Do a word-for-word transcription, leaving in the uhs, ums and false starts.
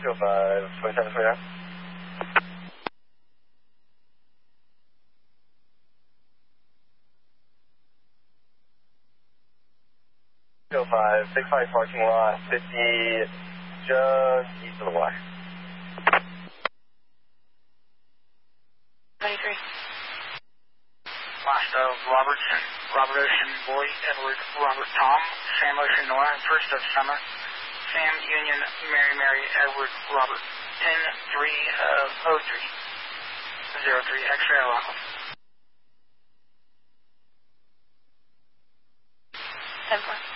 two oh five, twenty-seven twenty-nine. two oh five, six five parking lot, fifty, just east of the Y. ninety-three. Last of Robertson, Robert Ocean, Boy, Edward, Robert Tom, Sam Ocean Nora, first of Summer, Sam Union, Mary Mary, Edward, Robert, ten three of oh three, zero three, X-ray Alamo. ten four.